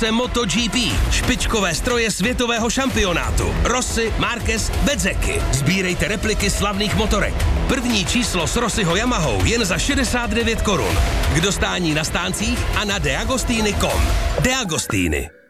se MotoGP. Špičkové stroje světového šampionátu. Rossi, Marquez, Bezzecchi. Sbírejte repliky slavných motorek. První číslo s Rossiho Yamahou jen za 69 korun. K dostání na stáncích a na deagostiny.com. De Agostini.